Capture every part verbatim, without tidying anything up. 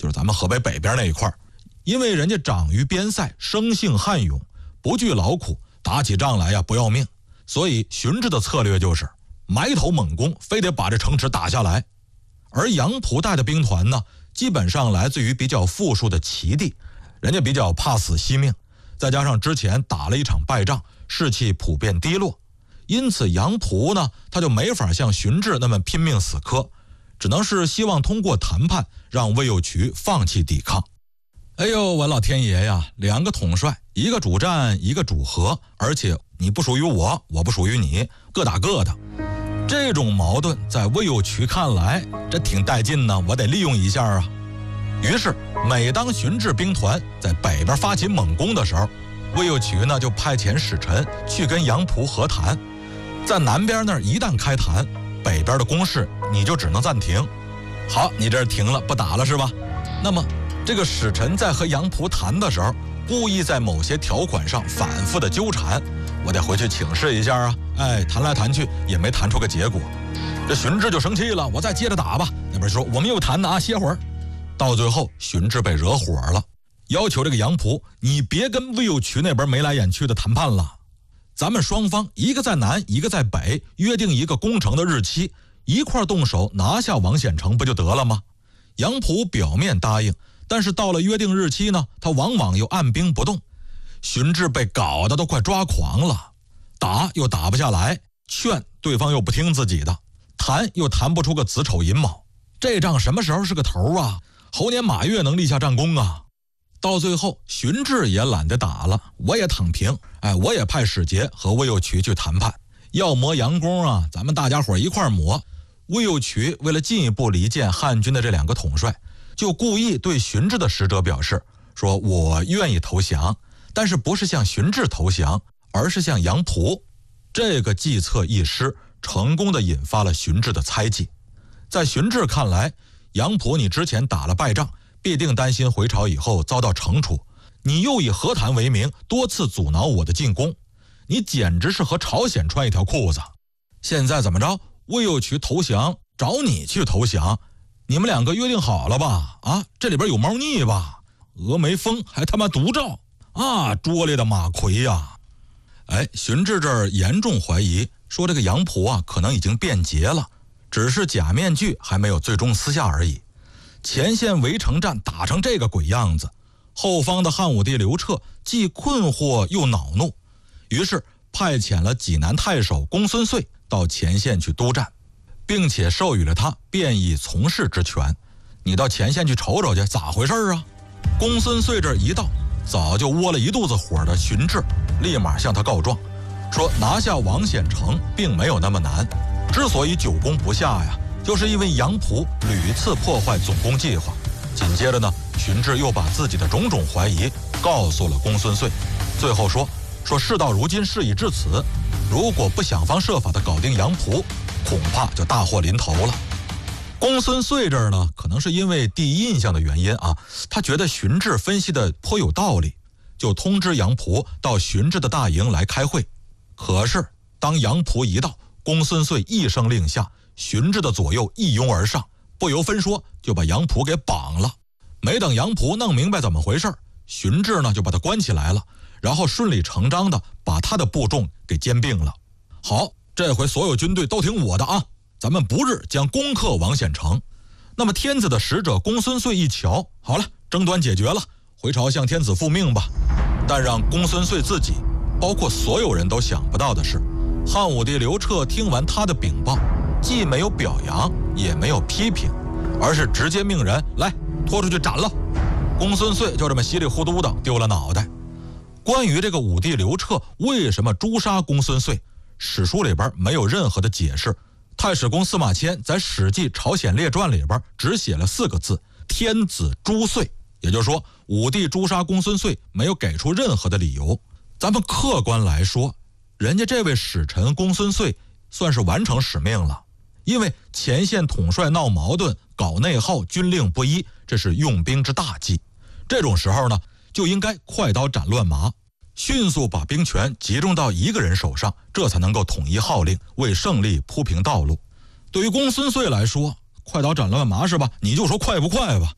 就是咱们河北北边那一块，因为人家长于边塞，生性悍勇，不惧劳苦，打起仗来呀不要命，所以荀志的策略就是埋头猛攻，非得把这城池打下来。而杨仆带的兵团呢，基本上来自于比较富庶的齐地，人家比较怕死惜命，再加上之前打了一场败仗，士气普遍低落，因此杨仆呢，他就没法像荀志那么拼命死磕，只能是希望通过谈判让魏有渠放弃抵抗。哎呦，我老天爷呀，两个统帅，一个主战，一个主和，而且你不属于我，我不属于你，各打各的。这种矛盾在魏有渠看来，这挺带劲呢，我得利用一下啊。于是每当荀志兵团在北边发起猛攻的时候，魏有渠呢就派遣使臣去跟杨仆和谈，在南边那儿一旦开谈，北边的攻势你就只能暂停。好，你这儿停了，不打了是吧？那么这个使臣在和杨仆谈的时候，故意在某些条款上反复的纠缠，我得回去请示一下啊。哎，谈来谈去也没谈出个结果，这荀志就生气了，我再接着打吧。那边说我们又谈呢啊，歇会儿。到最后荀志被惹火了，要求这个杨仆，你别跟魏有渠那边眉来眼去的谈判了，咱们双方一个在南一个在北，约定一个攻城的日期，一块动手拿下王显城不就得了吗？杨仆表面答应，但是到了约定日期呢，他往往又按兵不动。荀志被搞得都快抓狂了，打又打不下来，劝对方又不听自己的，谈又谈不出个子丑寅卯，这仗什么时候是个头啊？猴年马月能立下战功啊？到最后荀志也懒得打了，我也躺平，哎，我也派使节和魏有渠去谈判，要磨洋工啊，咱们大家伙一块磨。魏有渠为了进一步离间汉军的这两个统帅，就故意对荀志的使者表示说，我愿意投降，但是不是向荀志投降，而是向杨仆。这个计策一失，成功的引发了荀志的猜忌。在荀志看来，杨仆你之前打了败仗，必定担心回朝以后遭到惩处，你又以和谈为名多次阻挠我的进攻，你简直是和朝鲜穿一条裤子。现在怎么着，魏有渠投降，找你去投降，你们两个约定好了吧？啊，这里边有猫腻吧？峨眉峰还他妈独照啊，拙劣的马魁呀！哎，荀志这儿严重怀疑，说这个杨仆啊可能已经变节了，只是假面具还没有最终撕下而已。前线围城战打成这个鬼样子，后方的汉武帝刘彻既困惑又恼怒，于是派遣了济南太守公孙遂到前线去督战，并且授予了他便以从事之权。你到前线去瞅瞅去，咋回事啊？公孙遂这一到，早就窝了一肚子火的荀志立马向他告状，说拿下王显城并没有那么难，之所以久攻不下呀，就是因为杨仆屡次破坏总攻计划。紧接着呢，荀志又把自己的种种怀疑告诉了公孙遂，最后说说事到如今事已至此，如果不想方设法的搞定杨仆，恐怕就大祸临头了。公孙遂这儿呢，可能是因为第一印象的原因啊，他觉得荀志分析的颇有道理，就通知杨仆到荀志的大营来开会。可是当杨仆一到，公孙遂一声令下，荀志的左右一拥而上，不由分说就把杨仆给绑了。没等杨仆弄明白怎么回事，荀志呢就把他关起来了，然后顺理成章的把他的部众给兼并了。好，这回所有军队都听我的啊，咱们不日将攻克王显城。那么天子的使者公孙遂一瞧，好了，争端解决了，回朝向天子复命吧。但让公孙遂自己包括所有人都想不到的是，汉武帝刘彻听完他的禀报，既没有表扬也没有批评，而是直接命人来拖出去斩了。公孙遂就这么稀里糊涂的丢了脑袋。关于这个武帝刘彻为什么诛杀公孙遂，史书里边没有任何的解释。太史公司马迁在《史记·朝鲜列传》里边只写了四个字：天子诛遂，也就是说武帝诛杀公孙遂没有给出任何的理由。咱们客观来说，人家这位使臣公孙遂算是完成使命了，因为前线统帅闹矛盾搞内耗，军令不一，这是用兵之大忌。这种时候呢，就应该快刀斩乱麻，迅速把兵权集中到一个人手上，这才能够统一号令，为胜利铺平道路。对于公孙遂来说，快刀斩乱麻是吧？你就说快不快吧。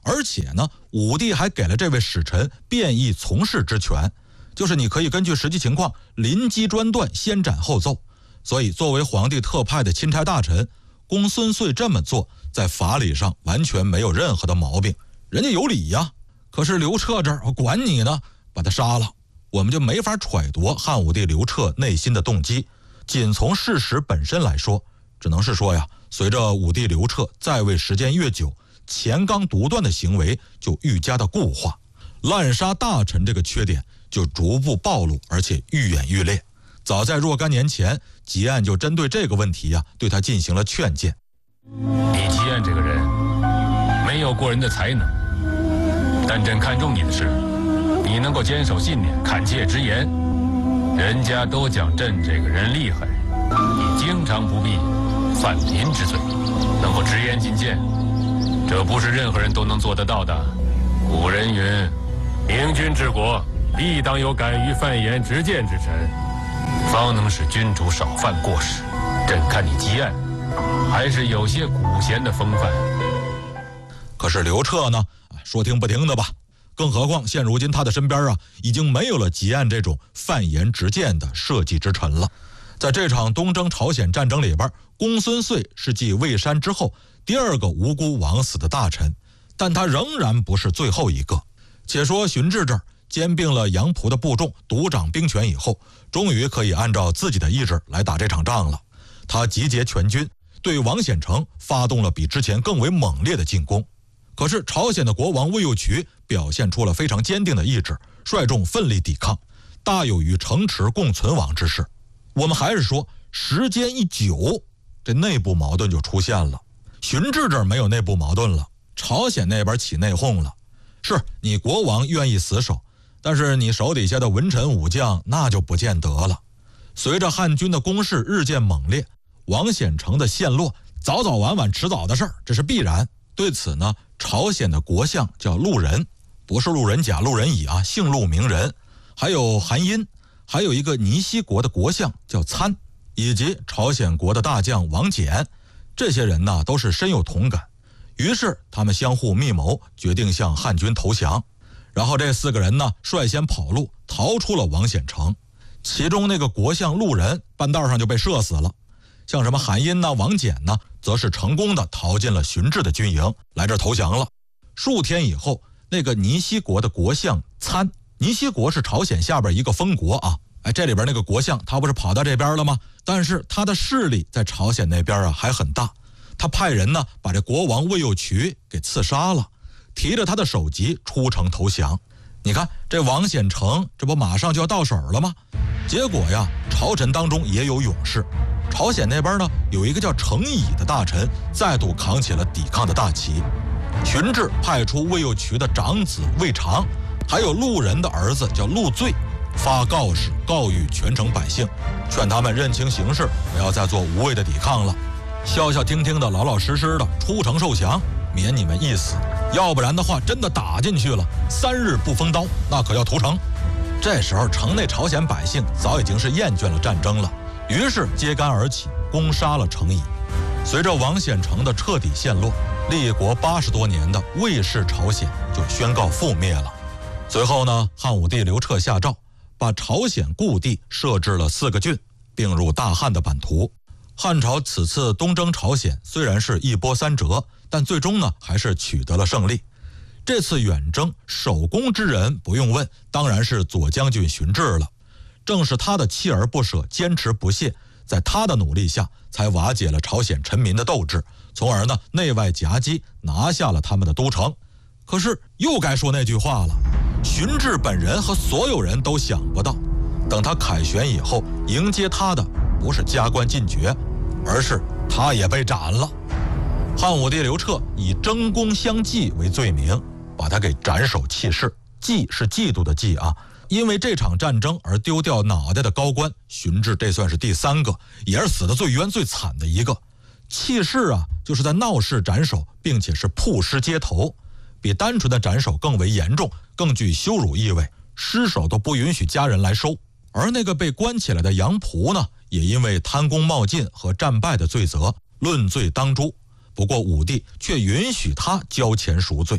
而且呢，武帝还给了这位使臣变异从事之权，就是你可以根据实际情况临机专断，先斩后奏。所以作为皇帝特派的钦差大臣，公孙燧这么做在法理上完全没有任何的毛病，人家有理呀。可是刘彻这儿我管你呢，把他杀了，我们就没法揣度汉武帝刘彻内心的动机。仅从事实本身来说，只能是说呀，随着武帝刘彻在位时间越久，乾纲独断的行为就愈加的固化，滥杀大臣这个缺点就逐步暴露，而且愈演愈烈。早在若干年前，汲黯就针对这个问题呀、啊，对他进行了劝谏。 你汲黯这个人没有过人的才能，但朕看中你的是你能够坚守信念，砍切直言。人家都讲朕这个人厉害，你经常不避犯临之罪，能够直言进谏，这不是任何人都能做得到的。古人云：明君治国，必当有敢于犯言直谏之臣，方能使君主少犯过失。朕看你汲黯，还是有些古贤的风范。 可是刘彻呢，说听不听的吧。更何况现如今他的身边啊，已经没有了汲黯这种犯言直谏的社稷之臣了。在这场东征朝鲜战争里边，公孙燧是继魏山之后第二个无辜枉死的大臣，但他仍然不是最后一个。且说荀志这儿兼并了杨仆的部众，独掌兵权以后，终于可以按照自己的意志来打这场仗了。他集结全军，对王显成发动了比之前更为猛烈的进攻。可是朝鲜的国王魏又渠表现出了非常坚定的意志，率众奋力抵抗，大有与城池共存亡之势。我们还是说，时间一久，这内部矛盾就出现了。荀志这儿没有内部矛盾了，朝鲜那边起内讧了。是你国王愿意死守，但是你手底下的文臣武将那就不见得了。随着汉军的攻势日渐猛烈，王显成的陷落早早晚晚迟早的事儿，这是必然。对此呢，朝鲜的国相叫陆仁，不是路人甲、路人乙啊，姓陆名人。还有韩殷，还有一个尼西国的国相叫参，以及朝鲜国的大将王翦，这些人呢都是深有同感。于是他们相互密谋，决定向汉军投降。然后这四个人呢率先跑路，逃出了王显城。其中那个国相陆仁半道上就被射死了。像什么韩殷呢、王翦呢，则是成功的逃进了荀志的军营，来这儿投降了。数天以后，那个尼西国的国相参，尼西国是朝鲜下边一个封国啊，哎，这里边那个国相他不是跑到这边了吗？但是他的势力在朝鲜那边啊还很大，他派人呢把这国王魏又渠给刺杀了，提着他的首级出城投降。你看这王显成这不马上就要到手了吗？结果呀，朝臣当中也有勇士。朝鲜那边呢，有一个叫程乙的大臣再度扛起了抵抗的大旗。荀志派出魏又渠的长子魏长，还有陆仁的儿子叫陆罪，发告示告谕全城百姓，劝他们认清形势，不要再做无谓的抵抗了，消消停停的老老实实的出城受降，免你们一死。要不然的话，真的打进去了，三日不封刀，那可要屠城。这时候城内朝鲜百姓早已经是厌倦了战争了，于是揭竿而起，攻杀了程乙。随着王显成的彻底陷落，立国八十多年的魏氏朝鲜就宣告覆灭了。随后呢，汉武帝刘彻下诏，把朝鲜故地设置了四个郡，并入大汉的版图。汉朝此次东征朝鲜虽然是一波三折，但最终呢还是取得了胜利。这次远征首功之人不用问，当然是左将军荀志了。正是他的锲而不舍、坚持不懈，在他的努力下，才瓦解了朝鲜臣民的斗志，从而呢内外夹击，拿下了他们的都城。可是又该说那句话了，荀志本人和所有人都想不到，等他凯旋以后，迎接他的不是加官进爵，而是他也被斩了。汉武帝刘彻以争功相继为罪名，把他给斩首弃市。忌是嫉妒的忌啊，因为这场战争而丢掉脑袋的高官荀志，这算是第三个，也是死得最冤最惨的一个。弃市啊，就是在闹市斩首，并且是曝尸街头，比单纯的斩首更为严重，更具羞辱意味，尸首都不允许家人来收。而那个被关起来的杨仆呢，也因为贪功冒进和战败的罪责论罪当诛，不过武帝却允许他交钱赎罪。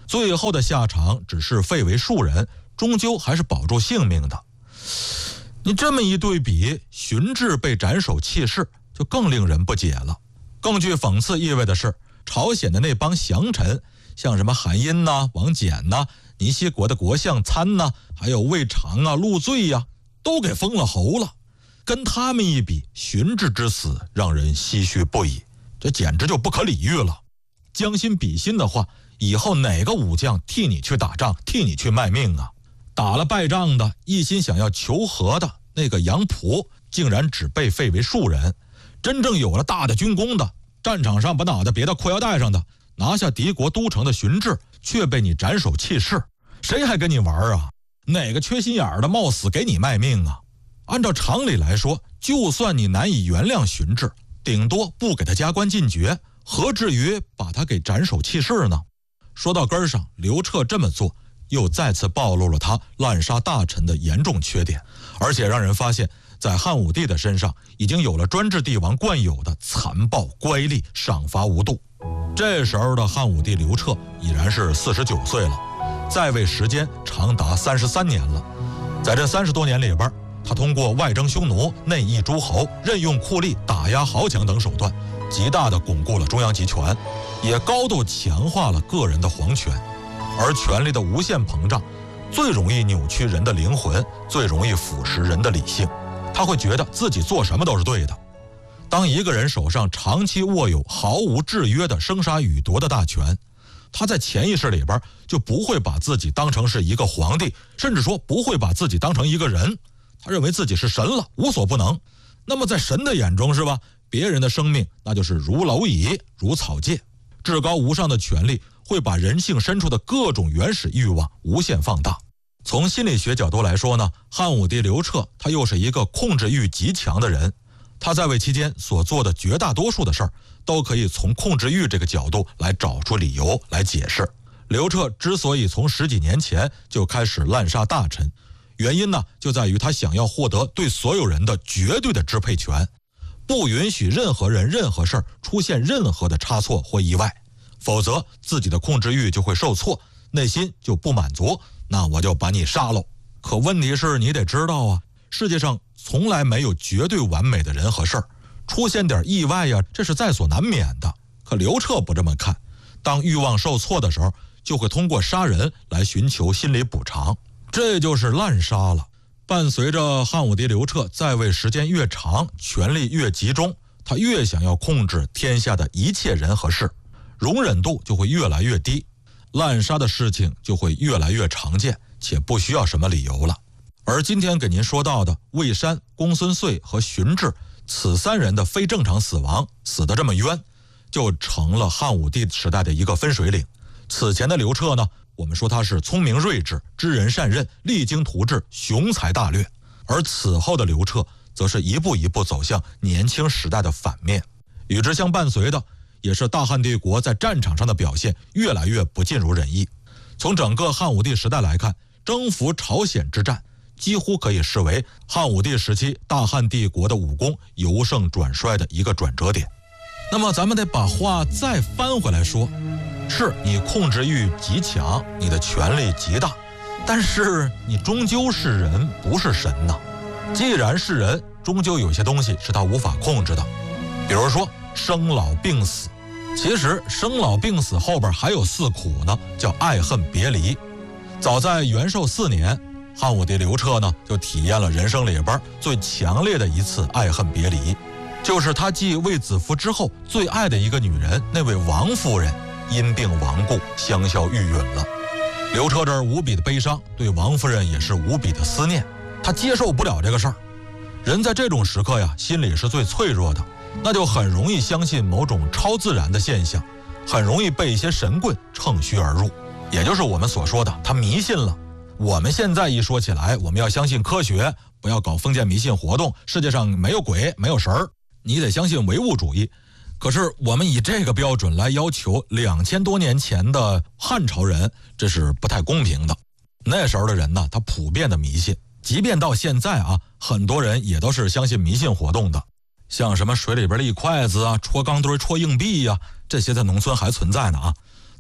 最后的下场只是废为庶人，终究还是保住性命的。你这么一对比，荀志被斩首弃市就更令人不解了。更具讽刺意味的是，朝鲜的那帮降臣，像什么韩殷呐、王翦呐、尼西国的国相参呐，还有魏长啊、陆罪呀、啊，都给封了侯了。跟他们一比，荀志之死让人唏嘘不已，这简直就不可理喻了。将心比心的话，以后哪个武将替你去打仗，替你去卖命啊？打了败仗的，一心想要求和的那个杨仆，竟然只被废为庶人。真正有了大的军功的，战场上把脑袋别到裤腰带上的，拿下敌国都城的荀志，却被你斩首弃市。谁还跟你玩啊？哪个缺心眼的冒死给你卖命啊？按照常理来说，就算你难以原谅荀志，顶多不给他加官进爵，何至于把他给斩首弃市呢？说到根上，刘彻这么做又再次暴露了他滥杀大臣的严重缺点，而且让人发现在汉武帝的身上已经有了专制帝王惯有的残暴乖戾、赏罚无度。这时候的汉武帝刘彻已然是四十九岁了，在位时间长达三十三年了。在这三十多年里边，他通过外征匈奴、内抑诸侯、任用酷吏、打压豪强等手段，极大地巩固了中央集权，也高度强化了个人的皇权。而权力的无限膨胀，最容易扭曲人的灵魂，最容易腐蚀人的理性。他会觉得自己做什么都是对的。当一个人手上长期握有毫无制约的生杀予夺的大权，他在潜意识里边就不会把自己当成是一个皇帝，甚至说不会把自己当成一个人。他认为自己是神了，无所不能。那么在神的眼中是吧，别人的生命那就是如蝼蚁，如草芥。至高无上的权力会把人性深处的各种原始欲望无限放大。从心理学角度来说呢，汉武帝刘彻他又是一个控制欲极强的人。他在位期间所做的绝大多数的事儿，都可以从控制欲这个角度来找出理由来解释。刘彻之所以从十几年前就开始滥杀大臣，原因呢就在于他想要获得对所有人的绝对的支配权，不允许任何人任何事儿出现任何的差错或意外，否则自己的控制欲就会受挫，内心就不满足，那我就把你杀喽。可问题是你得知道啊，世界上从来没有绝对完美的人和事儿，出现点意外呀，这是在所难免的。可刘彻不这么看，当欲望受挫的时候，就会通过杀人来寻求心理补偿，这就是滥杀了。伴随着汉武帝刘彻在位时间越长，权力越集中，他越想要控制天下的一切人和事，容忍度就会越来越低，滥杀的事情就会越来越常见，且不需要什么理由了。而今天给您说到的魏山、公孙燧和荀志此三人的非正常死亡，死得这么冤，就成了汉武帝时代的一个分水岭。此前的刘彻呢，我们说他是聪明睿智、知人善任、励精图治、雄才大略，而此后的刘彻则是一步一步走向年轻时代的反面。与之相伴随的也是大汉帝国在战场上的表现越来越不尽如人意。从整个汉武帝时代来看，征服朝鲜之战几乎可以视为汉武帝时期大汉帝国的武功由盛转衰的一个转折点。那么咱们得把话再翻回来说，是你控制欲极强，你的权力极大，但是你终究是人，不是神呐。既然是人，终究有些东西是他无法控制的，比如说生老病死。其实生老病死后边还有四苦呢，叫爱恨别离。早在元寿四年，汉武帝刘彻呢就体验了人生里边最强烈的一次爱恨别离，就是他继卫子夫之后最爱的一个女人，那位王夫人因病亡故，香消玉殒了。刘彻这儿无比的悲伤，对王夫人也是无比的思念，他接受不了这个事儿。人在这种时刻呀，心里是最脆弱的，那就很容易相信某种超自然的现象，很容易被一些神棍乘虚而入，也就是我们所说的他迷信了。我们现在一说起来，我们要相信科学，不要搞封建迷信活动，世界上没有鬼没有神儿，你得相信唯物主义。可是我们以这个标准来要求两千多年前的汉朝人，这是不太公平的。那时候的人呢，他普遍的迷信，即便到现在啊，很多人也都是相信迷信活动的。像什么水里边的一筷子啊，戳钢堆、戳硬币呀、啊，这些在农村还存在呢啊。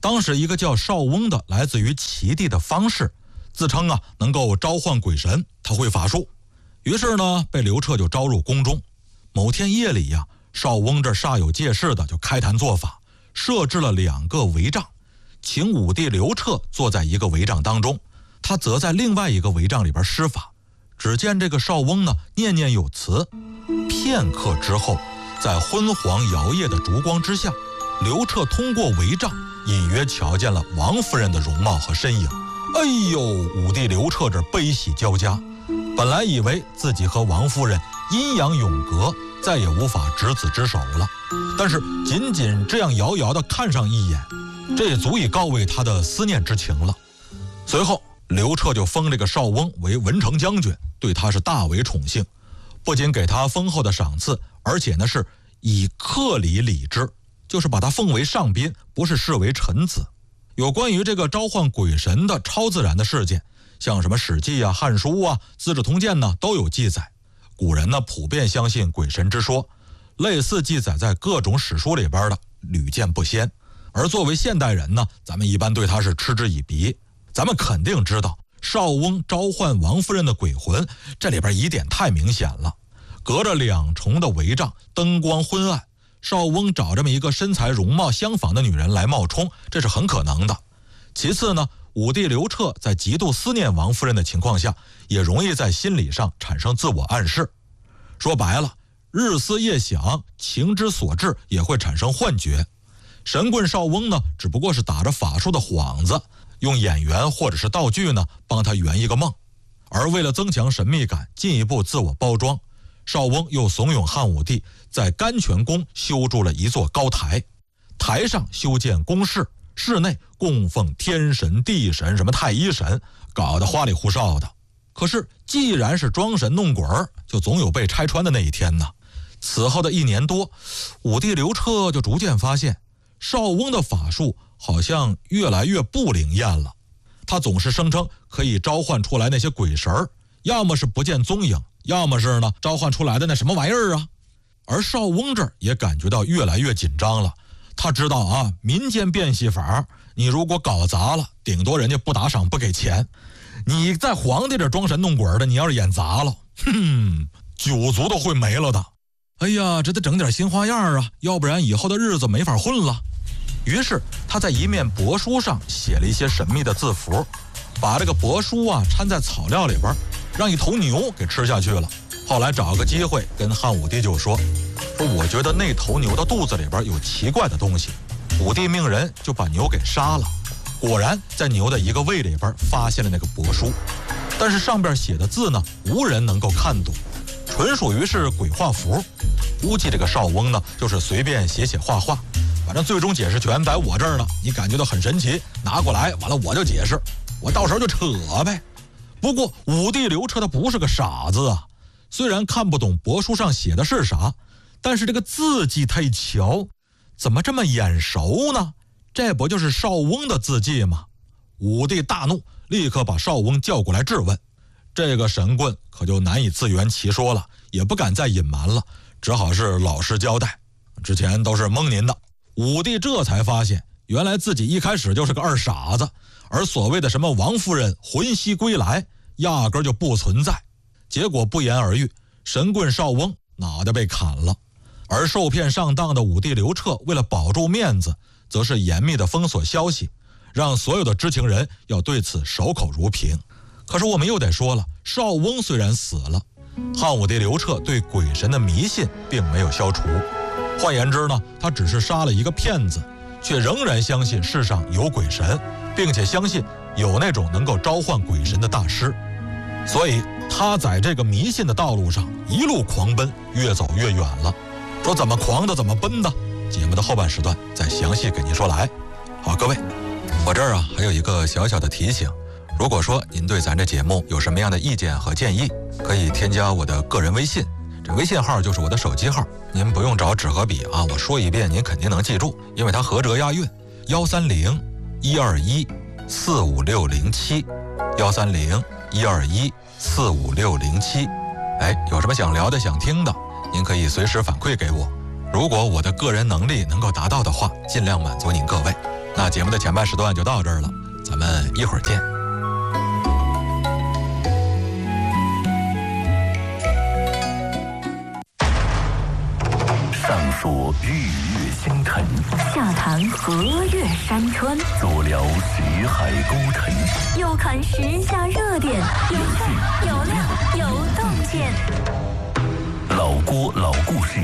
当时一个叫邵翁的来自于齐地的方士，自称啊能够召唤鬼神，他会法术，于是呢被刘彻就招入宫中。某天夜里呀、啊，邵翁这煞有介事的就开坛做法，设置了两个帷帐，请武帝刘彻坐在一个帷帐当中，他则在另外一个帷帐里边施法。只见这个邵翁呢念念有词，片刻之后，在昏黄摇曳的烛光之下，刘彻通过帷帐隐约瞧见了王夫人的容貌和身影。哎呦，武帝刘彻这悲喜交加，本来以为自己和王夫人阴阳永隔，再也无法执子之手了，但是仅仅这样遥遥地看上一眼，这也足以告慰他的思念之情了。随后刘彻就封这个邵翁为文成将军，对他是大为宠幸，不仅给他丰厚的赏赐，而且呢是以客礼礼之，就是把他奉为上宾，不是视为臣子。有关于这个召唤鬼神的超自然的事件，像什么《史记》啊、《汉书》啊、《资治通鉴》呢都有记载。古人呢普遍相信鬼神之说，类似记载在各种史书里边的屡见不鲜。而作为现代人呢，咱们一般对他是嗤之以鼻。咱们肯定知道邵翁召唤王夫人的鬼魂，这里边疑点太明显了。隔着两重的帷帐，灯光昏暗，邵翁找这么一个身材容貌相仿的女人来冒充，这是很可能的。其次呢，武帝刘彻在极度思念王夫人的情况下，也容易在心理上产生自我暗示。说白了，日思夜想，情之所至，也会产生幻觉。神棍邵翁呢，只不过是打着法术的幌子，用演员或者是道具呢帮他圆一个梦。而为了增强神秘感，进一步自我包装，邵翁又怂恿汉武帝在甘泉宫修筑了一座高台，台上修建宫室，室内供奉天神地神什么太医神，搞得花里胡哨的。可是既然是装神弄鬼，就总有被拆穿的那一天呢。此后的一年多，武帝刘彻就逐渐发现邵翁的法术好像越来越不灵验了。他总是声称可以召唤出来那些鬼神儿，要么是不见踪影，要么是呢召唤出来的那什么玩意儿啊。而邵翁这儿也感觉到越来越紧张了。他知道啊，民间变戏法，你如果搞砸了，顶多人家不打赏不给钱。你在皇帝这装神弄鬼的，你要是演砸了，哼，九族都会没了的。哎呀，这得整点新花样啊，要不然以后的日子没法混了。于是他在一面帛书上写了一些神秘的字符，把这个帛书啊掺在草料里边，让一头牛给吃下去了。后来找个机会跟汉武帝就说说我觉得那头牛的肚子里边有奇怪的东西。武帝命人就把牛给杀了，果然在牛的一个胃里边发现了那个帛书，但是上边写的字呢无人能够看懂，纯属于是鬼画符。估计这个邵翁呢就是随便写写画画，反正最终解释权在我这儿呢，你感觉到很神奇，拿过来完了我就解释，我到时候就扯呗。不过武帝刘彻他不是个傻子啊，虽然看不懂帛书上写的是啥，但是这个字迹他一瞧，怎么这么眼熟呢？这不就是邵翁的字迹吗？武帝大怒，立刻把邵翁叫过来质问。这个神棍可就难以自圆其说了，也不敢再隐瞒了，只好是老实交代，之前都是蒙您的。武帝这才发现，原来自己一开始就是个二傻子，而所谓的什么王夫人魂兮归来，压根就不存在。结果不言而喻，神棍邵翁脑袋被砍了。而受骗上当的武帝刘彻为了保住面子，则是严密的封锁消息，让所有的知情人要对此守口如瓶。可是我们又得说了，邵翁虽然死了，汉武帝刘彻对鬼神的迷信并没有消除。换言之呢，他只是杀了一个骗子，却仍然相信世上有鬼神，并且相信有那种能够召唤鬼神的大师。所以他在这个迷信的道路上一路狂奔，越走越远了。说怎么狂的怎么奔的，节目的后半时段再详细给您说来。好，各位，我这儿啊还有一个小小的提醒，如果说您对咱这节目有什么样的意见和建议，可以添加我的个人微信，这微信号就是我的手机号，您不用找纸和笔啊，我说一遍您肯定能记住，因为它合辙押韵，幺三零一二一四五六零七，幺三零一二一四五六零七。哎，有什么想聊的想听的，您可以随时反馈给我，如果我的个人能力能够达到的话，尽量满足您各位。 那节目的前半时段就到这儿了，咱们一会儿见。 上说日月星辰， 下谈河岳山川， 左聊识海沟腾， 右看时下热点，有趣有料有洞见。 老郭老故事。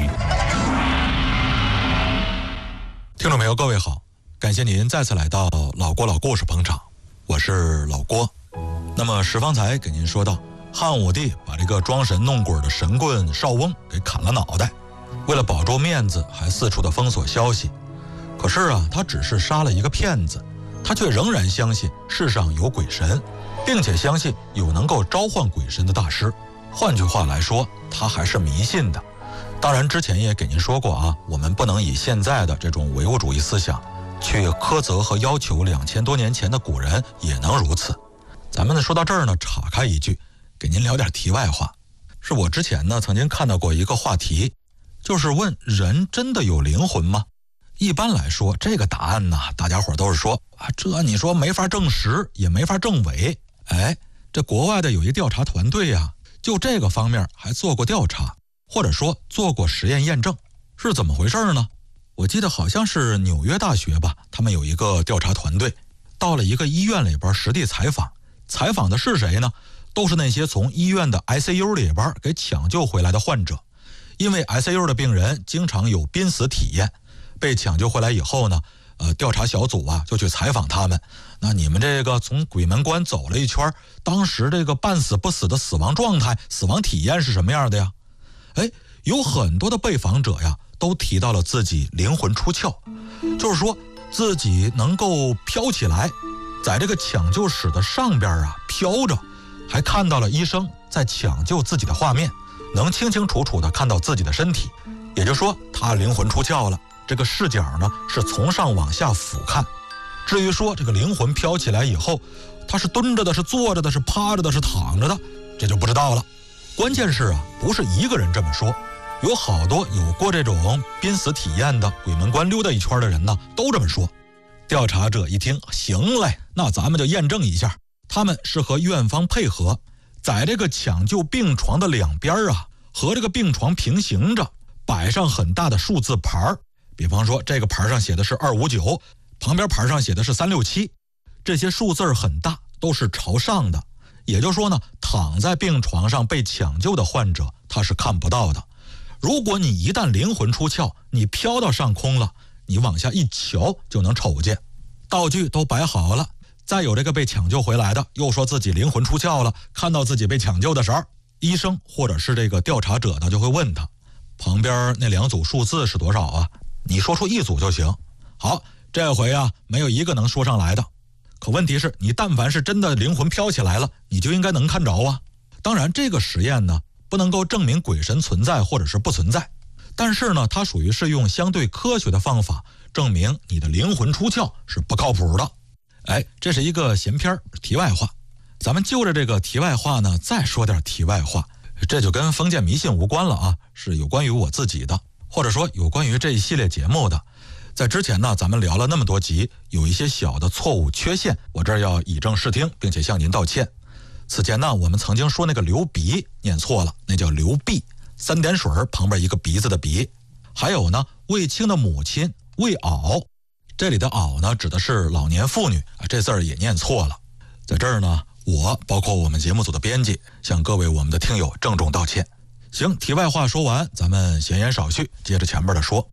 听众朋友各位好，感谢您再次来到老郭老故事捧场，我是老郭。那么石方才给您说到，汉武帝把这个装神弄鬼的神棍邵翁给砍了脑袋，为了保住面子还四处的封锁消息。可是啊，他只是杀了一个骗子，他却仍然相信世上有鬼神，并且相信有能够召唤鬼神的大师。换句话来说，他还是迷信的。当然之前也给您说过啊，我们不能以现在的这种唯物主义思想去苛责和要求两千多年前的古人也能如此。咱们呢说到这儿呢，岔开一句，给您聊点题外话。是我之前呢曾经看到过一个话题，就是问人真的有灵魂吗？一般来说，这个答案呢，大家伙都是说啊，这你说没法证实，也没法证伪。哎，这国外的有一调查团队呀、啊，就这个方面还做过调查，或者说做过实验验证。是怎么回事呢？我记得好像是纽约大学吧，他们有一个调查团队到了一个医院里边实地采访，采访的是谁呢？都是那些从医院的 I C U 里边给抢救回来的患者。因为 I C U 的病人经常有濒死体验，被抢救回来以后呢，呃，调查小组啊就去采访他们。那你们这个从鬼门关走了一圈，当时这个半死不死的死亡状态、死亡体验是什么样的呀？哎，有很多的被访者呀，都提到了自己灵魂出窍，就是说自己能够飘起来，在这个抢救室的上边啊飘着，还看到了医生在抢救自己的画面。能清清楚楚地看到自己的身体，也就是说他灵魂出窍了。这个视角呢是从上往下俯瞰。至于说这个灵魂飘起来以后，他是蹲着的，是坐着的，是趴着的，是躺着的，这就不知道了。关键是啊，不是一个人这么说，有好多有过这种濒死体验的鬼门关溜达一圈的人呢，都这么说。调查者一听，行嘞，那咱们就验证一下。他们是和院方配合，在这个抢救病床的两边啊，和这个病床平行着，摆上很大的数字牌。比方说这个牌上写的是二五九，旁边牌上写的是三六七，这些数字很大，都是朝上的。也就是说呢，躺在病床上被抢救的患者他是看不到的。如果你一旦灵魂出窍，你飘到上空了，你往下一瞧就能瞅见。道具都摆好了，再有这个被抢救回来的又说自己灵魂出窍了，看到自己被抢救的时候，医生或者是这个调查者呢就会问他，旁边那两组数字是多少啊？你说出一组就行。好，这回啊没有一个能说上来的。可问题是，你但凡是真的灵魂飘起来了，你就应该能看着啊。当然这个实验呢不能够证明鬼神存在或者是不存在，但是呢它属于是用相对科学的方法证明你的灵魂出窍是不靠谱的。哎，这是一个闲篇题外话。咱们就着这个题外话呢再说点题外话，这就跟封建迷信无关了啊，是有关于我自己的，或者说有关于这一系列节目的。在之前呢咱们聊了那么多集，有一些小的错误缺陷，我这儿要以正视听，并且向您道歉。此前呢我们曾经说那个流鼻念错了，那叫流鼻，三点水旁边一个鼻子的鼻。还有呢卫青的母亲卫媪，这里的媪呢指的是老年妇女啊，这字儿也念错了。在这儿呢我包括我们节目组的编辑向各位我们的听友郑重道歉。行，题外话说完，咱们闲言少叙，接着前边的说。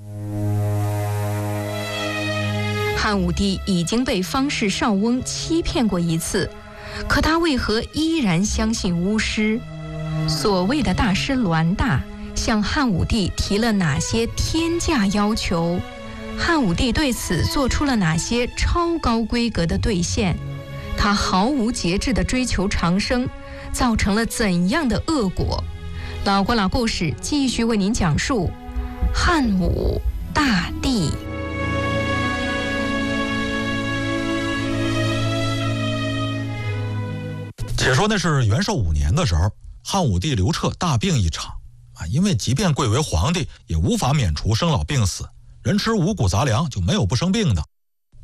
汉武帝已经被方士邵翁欺骗过一次，可他为何依然相信巫师？所谓的大师栾大向汉武帝提了哪些天价要求？汉武帝对此做出了哪些超高规格的兑现？他毫无节制地追求长生，造成了怎样的恶果？老郭老故事继续为您讲述汉武大帝。 且说那是元寿五年的时候，汉武帝刘彻大病一场啊，因为即便贵为皇帝，也无法免除生老病死，人吃五谷杂粮就没有不生病的。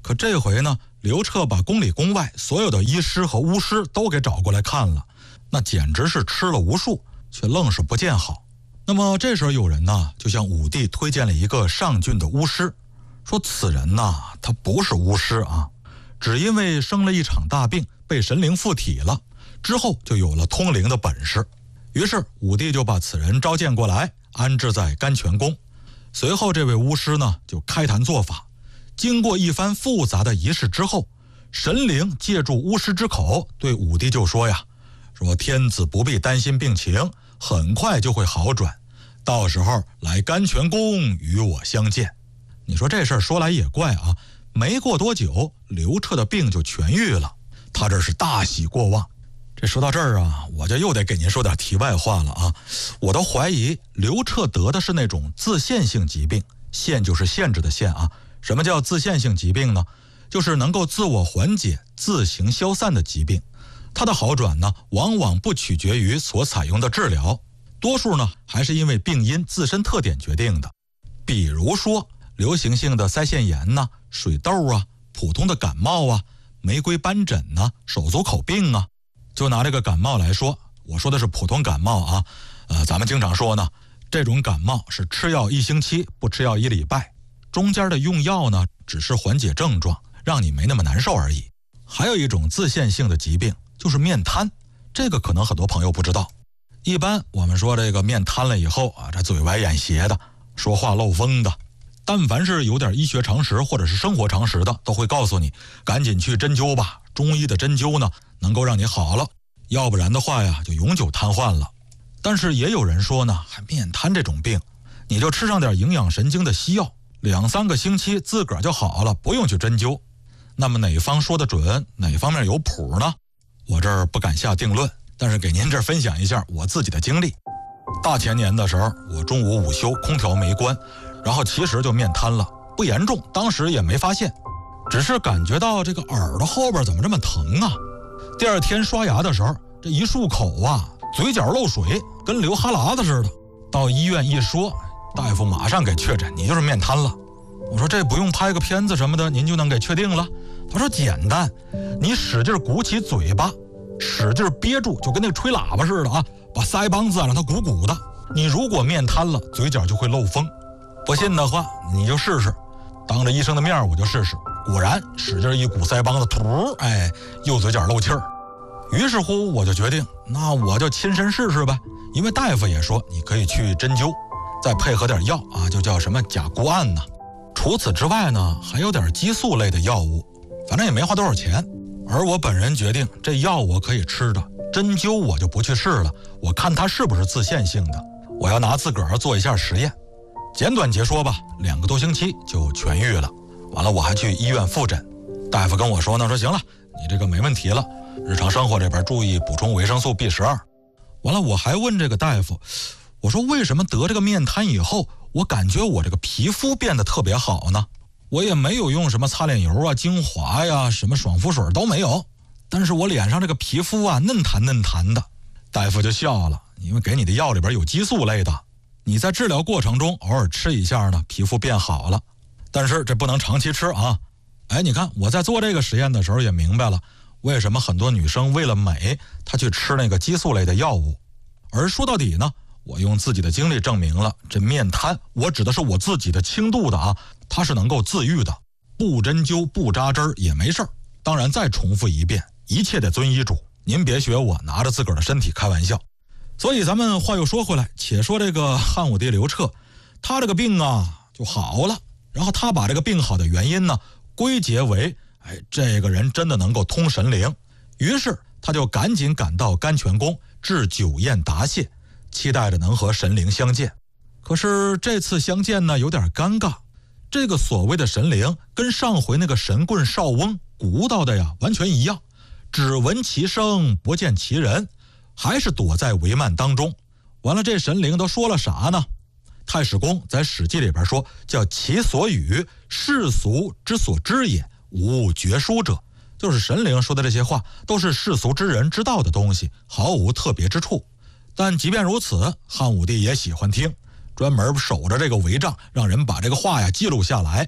可这回呢，刘彻把宫里宫外所有的医师和巫师都给找过来看了，那简直是吃了无数，却愣是不见好。那么这时候有人呢，就向武帝推荐了一个上郡的巫师，说此人呢，他不是巫师啊，只因为生了一场大病，被神灵附体了，之后就有了通灵的本事。于是武帝就把此人召见过来，安置在甘泉宫。随后这位巫师呢，就开坛做法。经过一番复杂的仪式之后，神灵借助巫师之口对武帝就说呀，说天子不必担心病情，很快就会好转，到时候来甘泉宫与我相见。你说这事儿说来也怪啊，没过多久刘彻的病就痊愈了，他这是大喜过望。这说到这儿啊，我就又得给您说点题外话了啊。我都怀疑刘彻得的是那种自限性疾病，限就是限制的限啊。什么叫自限性疾病呢？就是能够自我缓解、自行消散的疾病。它的好转呢，往往不取决于所采用的治疗，多数呢还是因为病因自身特点决定的。比如说流行性的腮腺炎呐、水痘啊、普通的感冒啊、玫瑰斑疹呐、手足口病啊。就拿这个感冒来说，我说的是普通感冒啊，呃，咱们经常说呢，这种感冒是吃药一星期，不吃药一礼拜。中间的用药呢，只是缓解症状，让你没那么难受而已。还有一种自限性的疾病，就是面瘫，这个可能很多朋友不知道。一般我们说这个面瘫了以后啊，这嘴歪眼斜的，说话漏风的，但凡是有点医学常识或者是生活常识的，都会告诉你，赶紧去针灸吧，中医的针灸呢，能够让你好了，要不然的话呀，就永久瘫痪了。但是也有人说呢，还面瘫这种病，你就吃上点营养神经的西药，两三个星期自个儿就好了，不用去针灸。那么哪方说得准，哪方面有谱呢？我这儿不敢下定论，但是给您这儿分享一下我自己的经历。大前年的时候，我中午午休，空调没关，然后其实就面瘫了，不严重，当时也没发现，只是感觉到这个耳朵后边怎么这么疼啊。第二天刷牙的时候，这一漱口啊，嘴角漏水，跟流哈喇子似的。到医院一说，大夫马上给确诊，你就是面瘫了。我说这不用拍个片子什么的，您就能给确定了？他说简单，你使劲鼓起嘴巴，使劲憋住，就跟那个吹喇叭似的啊，把腮帮子让它鼓鼓的。你如果面瘫了，嘴角就会漏风。不信的话，你就试试。当着医生的面我就试试，果然使劲一鼓腮帮子，突，哎，右嘴角漏气儿。于是乎我就决定，那我就亲身试试呗。因为大夫也说你可以去针灸，再配合点药啊，就叫什么甲钴胺呐。除此之外呢，还有点激素类的药物，反正也没花多少钱。而我本人决定，这药我可以吃的，针灸我就不去试了，我看它是不是自限性的，我要拿自个儿做一下实验。简短截说吧，两个多星期就痊愈了。完了我还去医院复诊，大夫跟我说呢，说行了，你这个没问题了，日常生活这边注意补充维生素 B 十二。完了我还问这个大夫，我说为什么得这个面瘫以后，我感觉我这个皮肤变得特别好呢？我也没有用什么擦脸油啊、精华呀、什么爽肤水都没有，但是我脸上这个皮肤啊嫩弹嫩弹的。大夫就笑了，因为给你的药里边有激素类的，你在治疗过程中偶尔吃一下呢，皮肤变好了，但是这不能长期吃啊。哎，你看我在做这个实验的时候也明白了，为什么很多女生为了美，她去吃那个激素类的药物。而说到底呢，我用自己的经历证明了，这面瘫，我指的是我自己的轻度的啊，它是能够自愈的，不针灸不扎针也没事儿。当然再重复一遍，一切得遵医嘱，您别学我拿着自个儿的身体开玩笑。所以咱们话又说回来，且说这个汉武帝刘彻，他这个病啊就好了，然后他把这个病好的原因呢归结为，哎，这个人真的能够通神灵，于是他就赶紧赶到甘泉宫置酒宴答谢，期待着能和神灵相见。可是这次相见呢有点尴尬，这个所谓的神灵跟上回那个神棍少翁鼓捣的呀完全一样，只闻其声不见其人，还是躲在帷幔当中。完了这神灵都说了啥呢？太史公在史记里边说，叫其所语世俗之所知也，无绝书者。就是神灵说的这些话都是世俗之人知道的东西，毫无特别之处。但即便如此，汉武帝也喜欢听，专门守着这个帷帐，让人把这个话呀记录下来。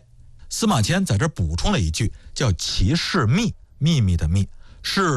司马迁在这补充了一句，叫其事秘，秘密的秘，是